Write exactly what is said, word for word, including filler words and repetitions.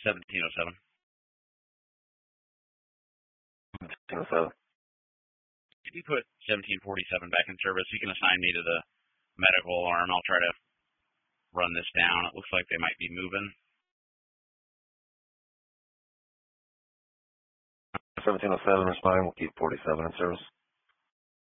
seventeen oh seven. seventeen oh seven. If you put seventeen forty-seven back in service, you can assign me to the medical alarm. I'll try to run this down. It looks like they might be moving. seventeen oh seven is fine. We'll keep forty-seven in service.